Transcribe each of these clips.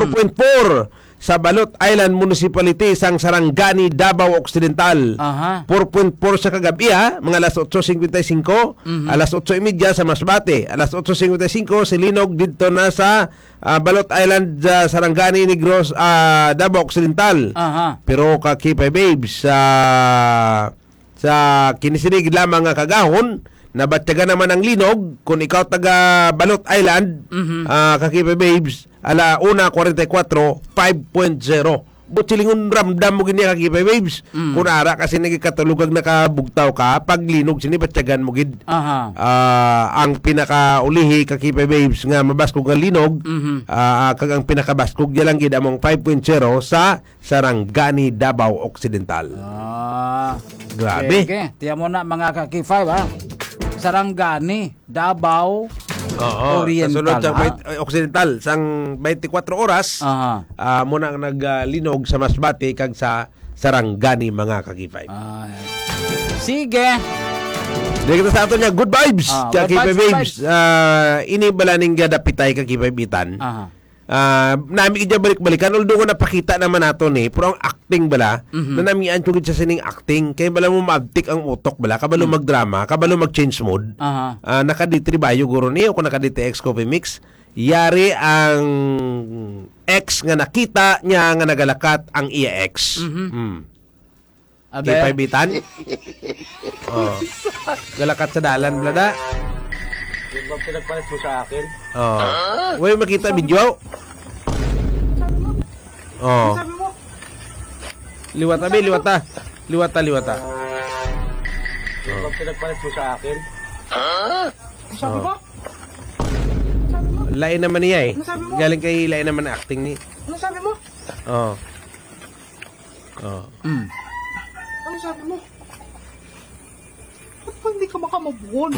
4.4 sa Balot Island Municipality sang Sarangani, Davao Occidental. 4.4 sa kagabi mga alas 8:55, alas 8:30 sa Masbate, alas 8:55 si Linog dito na sa Balot Island, Sarangani, Negros, Davao Occidental. Pero kakipay babes sa kinisinig lamang nga kagahon, nabatyaga naman ang Linog kung ikaw taga Balot Island, kakipay babes, ala 1:44, 5.0. Butsilingon ramdam mo gini kakipay babes. Kung ara kasi nagikatulugag nakabugtaw ka, pag Linog sini batyagan mo gid. Ang pinakaulihi kakipay babes nga mabaskog ang Linog, kag ang pinakabaskog lang gid among 5.0 sa Sarangani, Davao Occidental. Grabe. Okay. Tiyan mo na mga kakipay Sarangani, Davao Oriental. Sa Occidental sang 24 oras muna ang naglinog sa Masbate kag sa Sarangani mga kakipay. Sige. Dili kita sa ato niya good vibes kakipay babes. Ini balaning gadapitay kakipay bitan. Nami idya balik-balikan although ko napakita naman nato ni pero ang acting bala na nami antugid sa sining acting kay bala mo maabtik ang utok bala kabalo magdrama kabalo mag-change mood. Nakaditribayo guro niyo kung nakaditex coffee mix yari ang ex nga nakita niya nga nagalakat ang iya ex. Kipay bitan. Galakat sa dalan blada. Yung bang pinagpalit mo sa akin? Uy, makita video? Sabi mo? Liwata, liwata. Liwata. Yung bang pinagpalit mo sa akin? Sabi mo? Lain naman niya Sabi mo? Galing kay lain naman ang acting ni. Ano sabi mo? Ano sabi mo? Ba't ba hindi ka makamabon?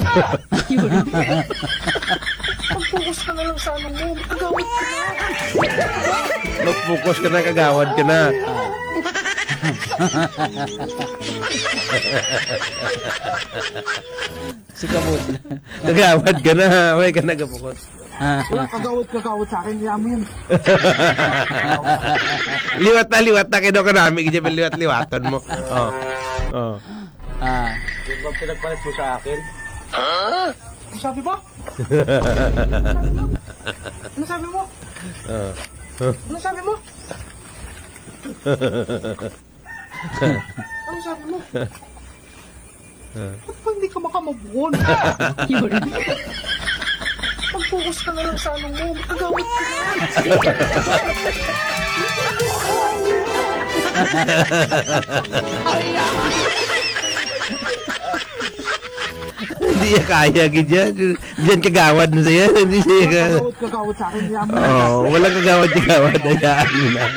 Mag-focus ka na lang sa ano mo. Magagawad ka na. Mag-focus ka na, kagawad ka na. Si Kabut. Kagawad ka na. Huwag ka nagapukot. Wala kagawad sa akin. Kaya mo yun. Liwata. Kino ka namin. Kaya liwat-liwaton mo. Yung bang pinagpalit mo sa akin? Ano sabi mo? Ano sabi mo? Ano sabi mo? Ano sabi mo? Ba't ba hindi ka makamabon? Mag-focus ka na lang sa ano mo. Magagawad ka na. Hindi niya kaya, ganyan. Diyan kagawad na siya. Hindi siya Kagawad sa akin. Kaya mo. walang kagawad. Hayaan mo na.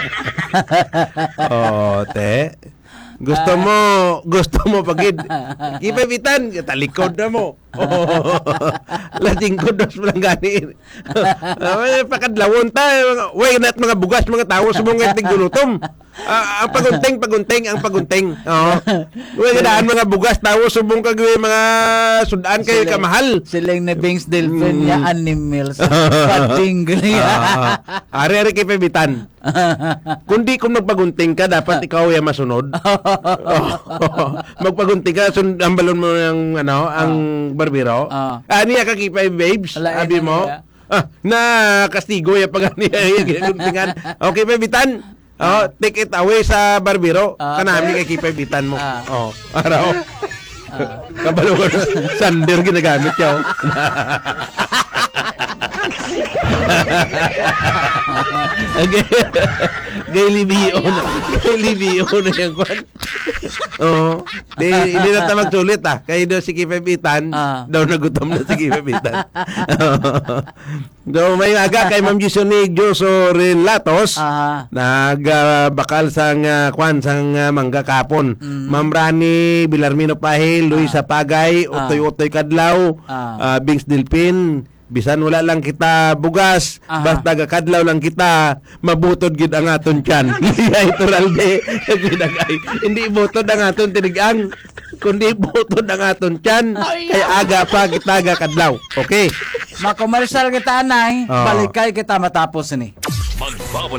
Te. Gusto mo pagid. Ipabitan, talikod na mo. Lating kodos mo lang gani. Pakadlawon tayo. Way nat mga bugas, mga tao sumungit tigulutom. Ang pagunting. Way gadaan mga bugas, tao subong kag mga sudan kay kamahal. Siling na Bings Delphin niya animals. Pating ganiya. Ari kay pabitan. Kundi kung magpagunting ka, dapat ikaw ay masunod. Magpagunting ka, ang balon mo ng ang barbero. Niya kakipay babes, sabi mo. Na kastigo ya pag niya guntingan. Okay, pabitan. Take it away sa barbero. Kanami kay kipay bitan mo. Araw. Kabalo ko sander ginagamit yaw. Gay libio na yung kwan. Hindi na ta magsulit kaya daw si Kipepitan daw nagutom na si Kipepitan. Do may aga kay Ma'am Gisoni Joso Relatos nagbakal sang kwan sang mangga kapon. Ma'am Rani Bilarmino Pahil, Luisa Pagay, Utoy Kadlaw, Bings Delpin. Bisan wala lang kita bugas, basta gakadlaw lang kita, mabutod gid ang aton tiyan. Ay turalde, hindi butod ang aton tinigang, kundi butod ang aton tiyan. Kaya aga pa kita gakadlaw. Okay. Makomersyal kita anay, balikay kita matapos ni.